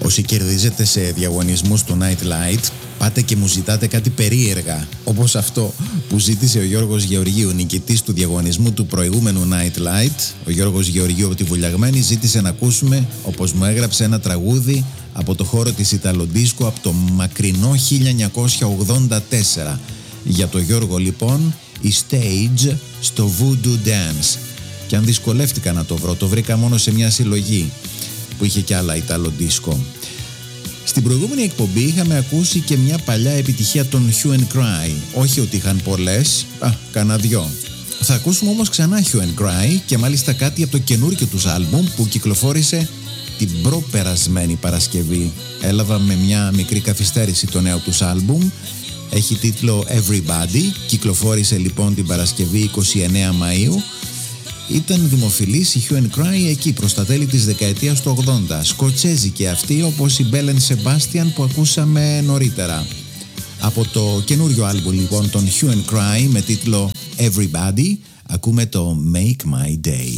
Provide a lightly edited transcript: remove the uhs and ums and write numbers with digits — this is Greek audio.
Όσοι κερδίζετε σε διαγωνισμούς του Nightlight, πάτε και μου ζητάτε κάτι περίεργα, όπως αυτό που ζήτησε ο Γιώργος Γεωργίου, νικητής του διαγωνισμού του προηγούμενου Nightlight. Ο Γιώργος Γεωργίου από τη Βουλιαγμένη ζήτησε να ακούσουμε, όπως μου έγραψε, ένα τραγούδι από το χώρο της Ιταλοντίσκου από το μακρινό 1984. Για το Γιώργο λοιπόν, η Stage στο Voodoo Dance. Και αν δυσκολεύτηκα να το βρω, το βρήκα μόνο σε μια συλλογή που είχε κι άλλα Ιταλοντίσκο. Στην προηγούμενη εκπομπή είχαμε ακούσει και μια παλιά επιτυχία των Hue and Cry. Όχι ότι είχαν πολλές, κάνα δυο. Θα ακούσουμε όμως ξανά Hue and Cry και μάλιστα κάτι από το καινούργιο τους άλμπουμ που κυκλοφόρησε την προπερασμένη Παρασκευή. Έλαβα με μια μικρή καθυστέρηση το νέο τους άλμπουμ. Έχει τίτλο Everybody. Κυκλοφόρησε λοιπόν την Παρασκευή 29 Μαΐου. Ήταν δημοφιλής η Hue and Cry εκεί προς τα τέλη της δεκαετίας του 80. Σκοτσέζοι και αυτοί, όπως η Belle & Sebastian που ακούσαμε νωρίτερα. Από το καινούριο άλμπου λοιπόν των Hue and Cry με τίτλο Everybody ακούμε το Make My Day.